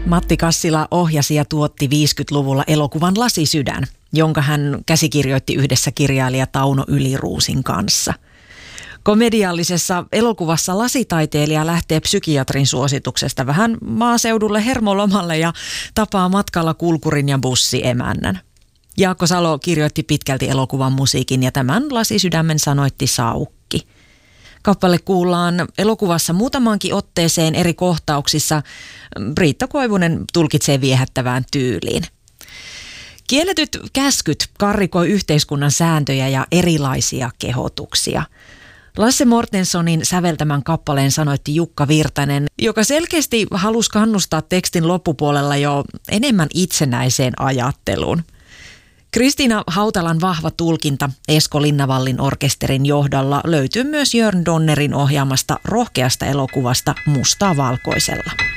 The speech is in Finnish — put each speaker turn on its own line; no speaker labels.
Matti Kassila ohjasi ja tuotti 50-luvulla elokuvan Lasisydän, jonka hän käsikirjoitti yhdessä kirjailija Tauno Yliruusin kanssa. Komediallisessa elokuvassa lasitaiteilija lähtee psykiatrin suosituksesta vähän maaseudulle hermolomalle ja tapaa matkalla kulkurin ja bussiemännän. Jaakko Salo kirjoitti pitkälti elokuvan musiikin ja tämän Lasisydämen sanoitti Saukki. Kappale kuullaan elokuvassa muutamankin otteeseen eri kohtauksissa. Riitta Koivunen tulkitsee viehättävään tyyliin. Kielletyt käskyt karrikoi yhteiskunnan sääntöjä ja erilaisia kehotuksia. Lasse Mortensonin säveltämän kappaleen sanoitti Jukka Virtanen, joka selkeästi halusi kannustaa tekstin loppupuolella jo enemmän itsenäiseen ajatteluun. Kristiina Hautalan vahva tulkinta Esko Linnavallin orkesterin johdolla löytyy myös Jörn Donnerin ohjaamasta rohkeasta elokuvasta Mustaa valkoisella.